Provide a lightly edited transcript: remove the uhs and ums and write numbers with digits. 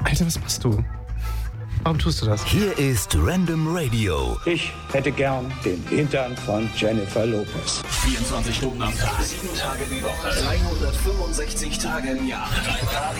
Alter, was machst du? Warum tust du das? Hier ist Random Radio. Ich hätte gern den Hintern von Jennifer Lopez. 24 Stunden am Tag, 7 Tage die Woche, 365 Tage im Jahr.